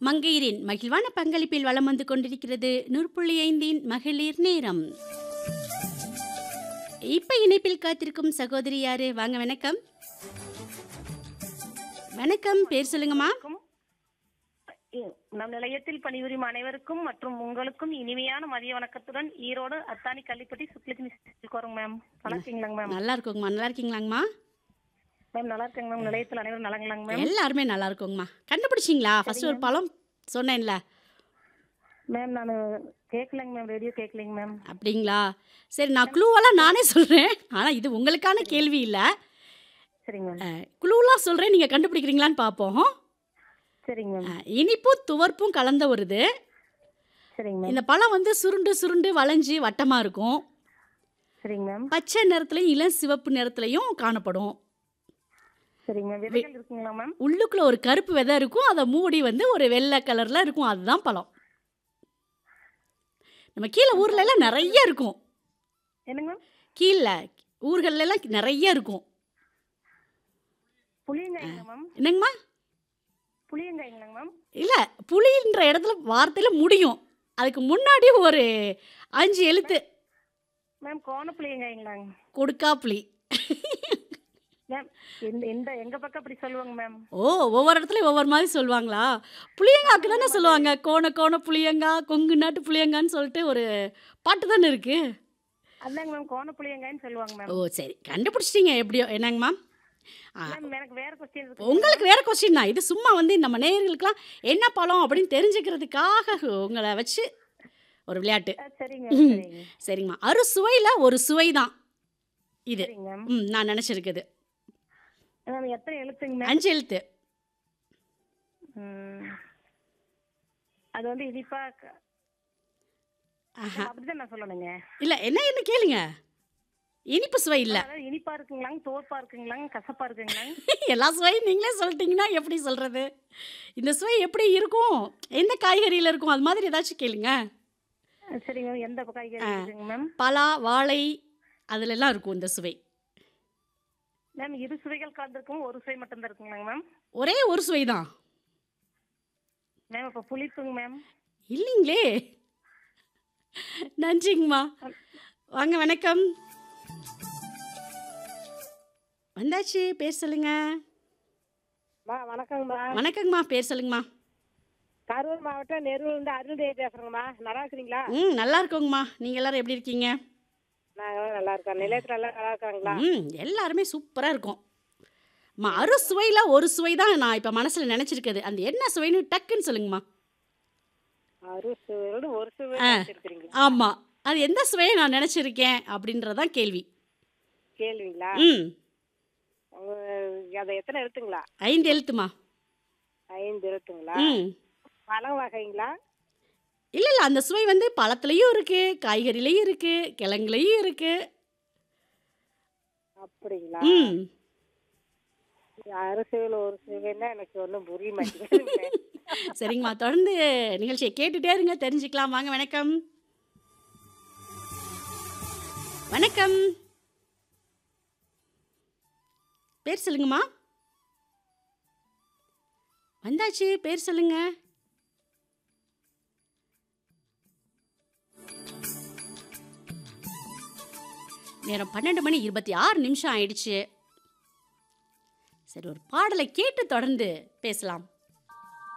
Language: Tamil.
மங்கையரின் மகிழ்வான பங்களிப்பில் வலம் வந்து கொண்டிருக்கிறது 100.5 மகளிர் நேரம். இப்ப இணைப்பில் காத்திருக்கும் சகோதரி யாரு? வாங்க, வணக்கம். வணக்கம், பேர் சொல்லுங்கம்மா. அனைவருக்கும் நம் நிலையத்தில் பணிபுரியும் அனைவருக்கும் மற்றும் உங்களுக்கும் இனிமையான மதிய வணக்கத்துடன் ஈரோடு அத்தானி கள்ளிப்பட்டி சுக்லட்சுமி வரோங்க மேம். நல்லா இருக்கீங்களாங்க மேம்? நல்லா இருக்கோங்கம்மா. நல்லா இருக்கீங்களாங்கம்மா? மேம் நல்லா இருக்கேங்க மேம். நிலையத்தில் அனைவரும் நலங்களாங்க மேம்? எல்லாருமே நல்லா இருக்கோங்கம்மா. கண்டுபிடிச்சிங்களா? ஃபர்ஸ்ட் ஒரு பழம் சொன்னேன்ல. மேம் நான் கேட்கலங்க மேம், ரேடியோ கேட்கலைங்க மேம். அப்படிங்களா? சரி, நான் க்ளூவெல்லாம் நானே சொல்கிறேன். ஆனால் இது உங்களுக்கான கேள்வி இல்லை. சரிங்க மேம். க்ளூலாம் சொல்கிறேன், நீங்கள் கண்டுபிடிக்கிறீங்களான்னு பார்ப்போம். சரிங்க மேம். இனிப்பும் துவர்ப்பும் கலந்த ஒரு இது. சரிங்க மேம். இந்த பழம் வந்து சுருண்டு சுருண்டு வளைஞ்சு வட்டமாக இருக்கும். சரிங்க மேம். பச்சை நிறத்துலையும் இளம் சிவப்பு நிறத்துலையும் காணப்படும். சரிங்க மேம். விதைகள் இருக்குங்களா மேம்? உள்ளுக்குள்ளே ஒரு கருப்பு விதை இருக்கும், அதை மூடி வந்து ஒரு வெள்ளை கலரில் இருக்கும். அதுதான் பழம். நம்ம கீழே ஊர்ல எல்லாம் நிறைய இருக்கும். என்னங்க மேம்? கீழே ஊர்கள்ல எல்லாம் நிறைய இருக்கும். புளியங்காய்ங்களா மேம்? என்னங்கம்மா? புளியங்காய்ங்களாங்க மேம்? இல்லை, புளின்ற இடத்துல வார்த்தையில் முடியும். அதுக்கு முன்னாடி ஒரு 5 எழுத்து. மேம் கோண புளியங்காய்ங்களாங்க கொடுக்கா புளி. மேம்? எங்க பக்கம் அப்படி சொல்லுவாங்க மேம். ஓ, ஒவ்வொரு இடத்துலையும் ஒவ்வொரு மாதிரி சொல்லுவாங்களா? புளியங்காக்கு தானே சொல்லுவாங்க. கோண கோண புளியங்கா, கொங்கு நாட்டு புளியங்கான்னு சொல்லிட்டு ஒரு பாட்டு தானே இருக்கு. அதாங்க மேம், கோண புளியங்காய்ன்னு சொல்லுவாங்க மேம். ஓ சரி, கண்டுபிடிச்சிட்டீங்க எப்படியோ. என்னங்கம்மா? மேம் எனக்கு வேற கொஸ்டின் இருக்கு. உங்களுக்கு வேற கொஸ்டின் தான் இது. சும்மா வந்து நம்ம நேயர்களுக்கெல்லாம் என்ன பழம் அப்படின்னு தெரிஞ்சுக்கிறதுக்காக உங்களை வச்சு ஒரு விளையாட்டு. சரிங்க சரிங்க சரிங்கம்மா. அறுசுவையில் ஒரு சுவை தான் இது. சரிங்க மேம். நான் நினச்சிருக்குது. மேம் எத்தனை எழுத்துங்க மேம்? 5 எழுத்து. அது வந்து இனிப்பா ஆஹா, அப்படிதான் நான் சொல்லணுங்க. இல்லை, என்ன கேளுங்க. இனிப்பு சுவை இல்லை. அதாவது இனிப்பா இருக்குங்களாங்க, தோற்பா இருக்குங்களாங்க, கசப்பா இருக்குங்களாங்க? எல்லா சுவையும் நீங்களே சொல்லிட்டீங்கன்னா எப்படி சொல்கிறது? இந்த சுவை எப்படி இருக்கும், எந்த காய்கறியில் இருக்கும், அது மாதிரி ஏதாச்சும் கேளுங்க. சரிங்க மேம். எந்த காய்கறி இருக்குங்க மேம்? பலா, வாழை, அதுலெல்லாம் இருக்கும் இந்த சுவை. மேம் இரு சுவைகள் கலந்துருக்கும், ஒரு சுவை மட்டும்தான் இருக்குங்களாங்க மேம்? ஒரே ஒரு சுவை தான். மேம் இப்போ புளிப்புங்க மேம்? இல்லைங்களே. நன்றிங்கம்மா. வாங்க, வணக்கம். வந்தாச்சு, பேர் சொல்லுங்க. வணக்கங்கம்மா. வணக்கங்கம்மா, பேர் சொல்லுங்கம்மா. கரூர் மாவட்டம் நெரூர்லேருந்து அருள்தேவி பேசுகிறேங்கம்மா. நல்லா இருக்கிறீங்களா? நல்லா இருக்கோங்கம்மா. நீங்கள் எல்லாரும் எப்படி இருக்கீங்க? நாங்கள் நல்லா இருக்கோம். நிலையத்தில் எல்லாம் நல்லா இருக்காங்களா? எல்லாருமே சூப்பராக இருக்கும். அம்மா, அறுசுவையில் ஒரு சுவை தான் நான் இப்போ மனசில் நினச்சிருக்குது. அந்த என்ன சுவைன்னு டக்குன்னு சொல்லுங்கம்மா. சுவையோடு ஒரு சுவை வச்சிருக்கிறீங்களா? ஆமாம், அது எந்த சுவையை நான் நினச்சிருக்கேன் அப்படின்றதான் கேள்வி. கேள்விங்களா? அதை எத்தனை எழுத்துங்களா? 5 எழுத்துமா. 5 எழுத்துங்களா? பழம் வகைங்களா? இல்லை, அந்த சுவை வந்து பழத்துலையும் இருக்குது, காய்கறிலையும் இருக்குது, கிழங்குலையும் இருக்குது. அப்படிங்களா? அரிசியில் ஒரு சுவைன்னா எனக்கு ஒன்றும் புரிய மாட்டேங்குது. சரிங்கம்மா, தொடர்ந்து நிகழ்ச்சியை கேட்டுட்டே இருங்க, தெரிஞ்சுக்கலாம். வாங்க, வணக்கம். வணக்கம், பேர் சொல்லுங்கம்மா. வந்தாச்சு, பேர் சொல்லுங்க. நேரம் 12:26 ஆயிடுச்சு. சரி, ஒரு பாடலை கேட்டு தொடர்ந்து பேசலாம்.